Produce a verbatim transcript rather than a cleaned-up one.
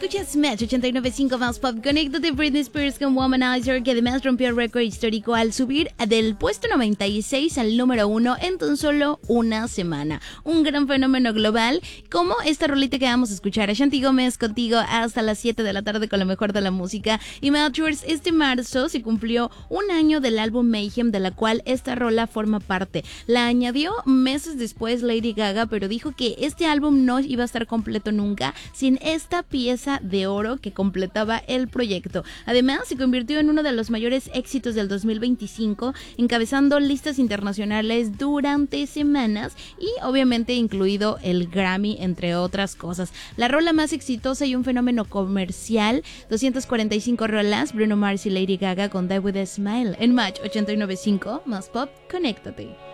Escuchas Match ochenta y nueve punto cinco más Pop. Conéctate. Britney Spears con Womanizer, que además rompió el récord histórico al subir del puesto noventa y seis al número uno en tan solo una semana. Un gran fenómeno global, como esta rolita que vamos a escuchar. Ashanti Gómez contigo hasta las siete de la tarde con lo mejor de la música. Y Matchers, este marzo se cumplió un año del álbum Mayhem, de la cual esta rola forma parte. La añadió meses después Lady Gaga, pero dijo que este álbum no iba a estar completo nunca sin esta pieza de oro que completaba el proyecto. Además, se convirtió en uno de los mayores éxitos del dos mil veinticinco, encabezando listas internacionales durante semanas y obviamente incluido el Grammy, entre otras cosas. La rola más exitosa y un fenómeno comercial, doscientas cuarenta y cinco rolas, Bruno Mars y Lady Gaga con Die With A Smile. En Match ochenta y nueve punto cinco, más Pop, conéctate.